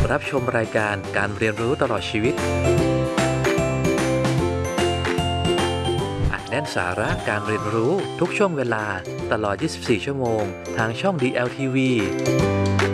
รับชมรายการการเรียนรู้ตลอดชีวิตอัดแน่นสาระการเรียนรู้ทุกช่วงเวลาตลอด 24 ชั่วโมงทางช่อง DLTV